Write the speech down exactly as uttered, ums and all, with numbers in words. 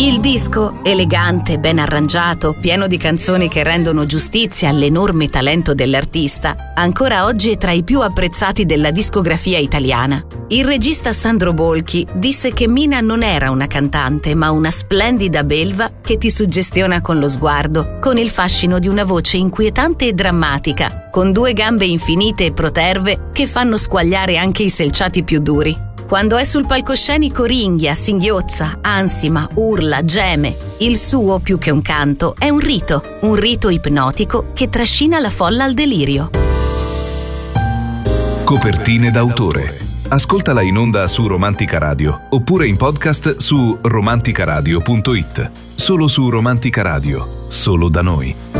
Il disco, elegante, ben arrangiato, pieno di canzoni che rendono giustizia all'enorme talento dell'artista, ancora oggi è tra i più apprezzati della discografia italiana. Il regista Sandro Bolchi disse che Mina non era una cantante, ma una splendida belva che ti suggestiona con lo sguardo, con il fascino di una voce inquietante e drammatica, con due gambe infinite e proterve che fanno squagliare anche i selciati più duri. Quando è sul palcoscenico ringhia, singhiozza, ansima, urla, geme. Il suo, più che un canto, è un rito, un rito ipnotico che trascina la folla al delirio. Copertine d'autore. Ascoltala in onda su Romantica Radio oppure in podcast su romanticaradio punto it. Solo su Romantica Radio, solo da noi.